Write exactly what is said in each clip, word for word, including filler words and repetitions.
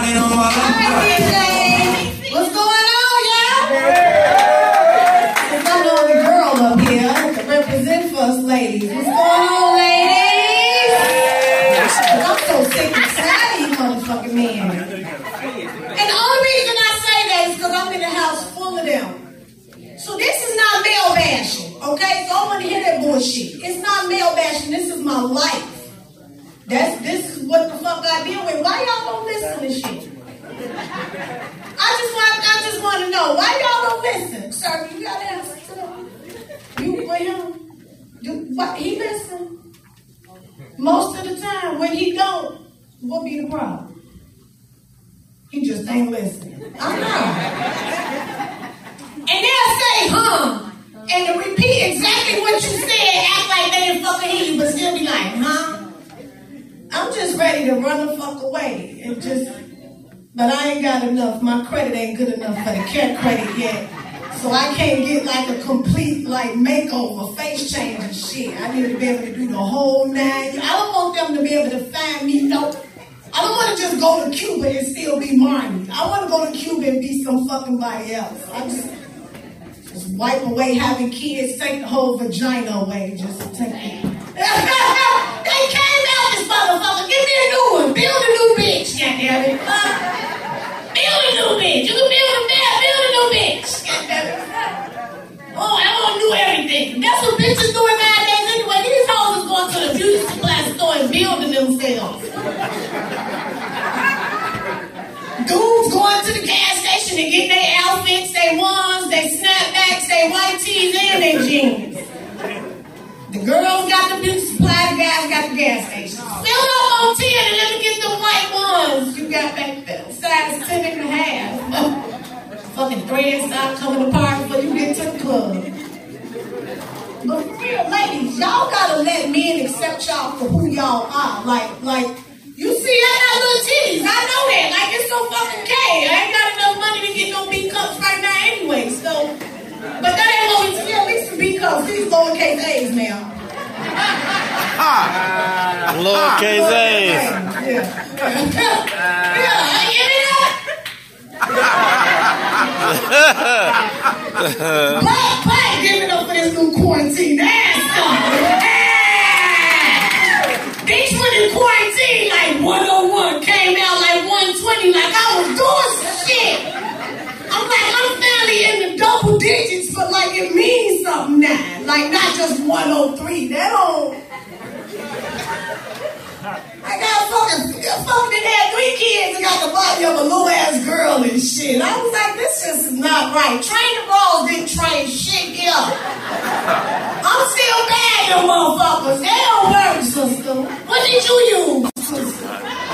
What's going on, y'all? Since I'm the only girl up here to represent for us ladies. What's going on, ladies? I'm so sick and tired of you motherfucking men. And the only reason I say that is because I'm in a house full of them. So this is not male bashing, okay? So I want to hear that bullshit. It's not male bashing. This is my life. That's this is what the fuck I deal with. Why y'all don't listen to shit? I just want I just want to know why y'all don't listen. Sir, you got to answer to them. You with him? Do what he listen? Most of the time, when he don't, what be the problem? He just ain't listening. I know. And they'll say, huh? And to repeat exactly what you said, act like they didn't fucking hear you, but still be like, huh? I'm just ready to run the fuck away. And just, but I ain't got enough. My credit ain't good enough for the care credit yet. So I can't get like a complete like makeover, face change and shit. I need to be able to do the whole nine. I don't want them to be able to find me, no. I don't want to just go to Cuba and still be Marnie. I want to go to Cuba and be some fucking body else. I just, just wipe away having kids, take the whole vagina away, just take it. They came out this motherfucker. Give me a new one. Build a new bitch, goddammit. Uh, build a new bitch. You can build a bed. Build a new bitch. Goddammit. Oh, I want to do everything. That's what bitches doing nowadays anyway. These hoes is going to the beauty supply store and building themselves. Dudes going to the gas station and getting their outfits, their ones, their snapbacks, their white tees, and their jeans. The girls got the beauty supply, the guys got the gas station. Fill it up on ten and let me get the white ones you got back there. Size ten and a half. Fucking threads start coming apart before you get to the club. But for real, ladies, y'all gotta let men accept y'all for who y'all are. Like, like, you see, I got little titties. I know that. Like, it's so fucking gay. I ain't got enough money to get no B cups right now anyway, so. But that ain't what we tell. At least some B cups. These lowercase A's now. Ah, lowercase A's. Yeah. Yeah, give me that. Black, black, give it up for this new quarantine. Ass something. Bitch went in quarantine like one oh one, came out like one twenty, like I was doing some shit. I'm like, I'm finally in the double digits, but like it means something now. Like not just one oh three. That don't. I got fucking, fucking had three kids and got the body of a little ass girl and shit. I was like, this just is not right. Train the balls didn't train shit here. I'm still bad, them motherfuckers. They don't work, sister. What did you use, sister?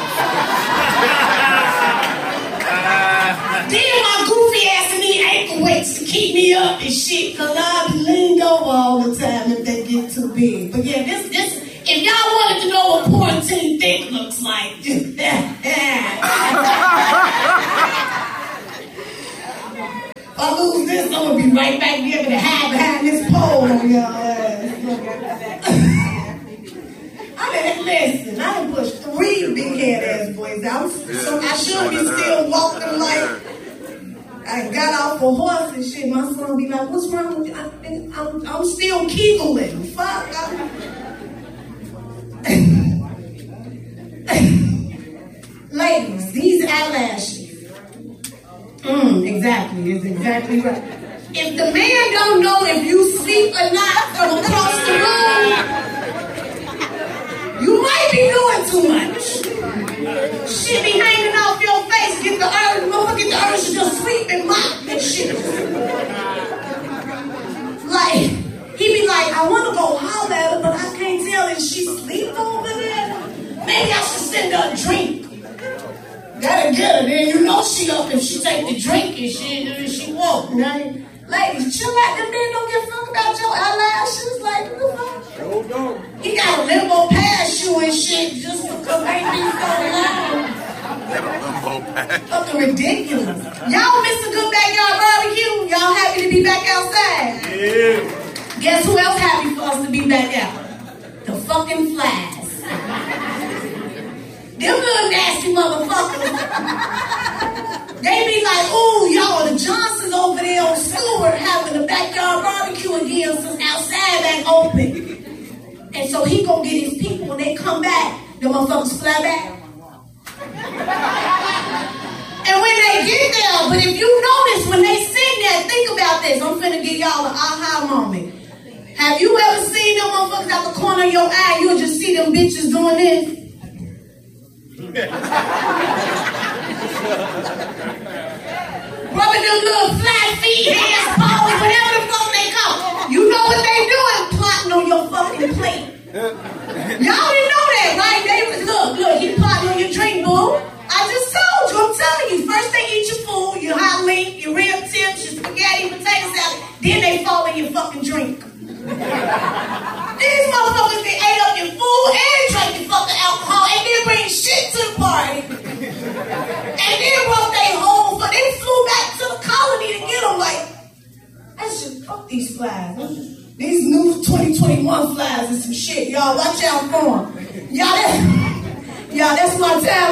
Then my goofy ass need ankle weights to keep me up and shit, cause I be leaned over all the time if they get too big. But yeah, this, this, if y'all wanted to know what quarantine thick looks like, if I lose this, I'm gonna be right back there to hide behind this pole on y'all ass. I didn't listen. I done pushed three big head ass boys out, so I should be still walking like I got off a horse and shit. My son be like, "What's wrong with you?" I, I'm, I'm still kegeling. Fuck. I'm... Ladies, these eyelashes. Mm, exactly, it's exactly right. If the man don't know if you sleep or not from across the room, you might be doing too much. Shit be hanging off your face. Get the urge, motherfucker, get the urge to just sleep and mop and shit. Like, he be like, I want to go holler at her, but I can't tell if she sleep over there. Maybe I should send her a drink. That'll get her. Then you know she up if she take the drink and shit, and she won't. Now, ladies, chill out. Them men don't give a fuck about your eyelashes. Like, what the fuck? Sure don't. He got a limbo pass you and shit just because ain't be so loud. Fucking ridiculous. Y'all miss a good backyard barbecue? Y'all happy to be back outside? Yeah. Guess who else happy for us to be back out? The fucking flies. Them little nasty motherfuckers. here since outside back open. And so he gonna get his people when they come back, the motherfuckers fly back. And when they get there, but if you notice, when they sit there, think about this. I'm finna give y'all an aha moment. Have you ever seen them motherfuckers out the corner of your eye? You'll just see them bitches doing this. Rubbing them little flat feet, hands, paws, whatever the fuck they call. You know what they doing? Plotting on your fucking plate. Y'all didn't know that, right? They was, look, look, he plotting on your drink, boo. I just told you, I'm telling you. First they eat your food, your hot link, your rib tips, your spaghetti, potato salad. Then they fall in your fucking drink. These motherfuckers, they ate up your food and drank your fucking alcohol and then bring shit to the party. And then brought they home, but they flew back to the colony to get them. Like, that's just, fuck these flies. These new twenty twenty-one flies and some shit. Y'all watch out for them. Y'all, that, y'all, that's my time.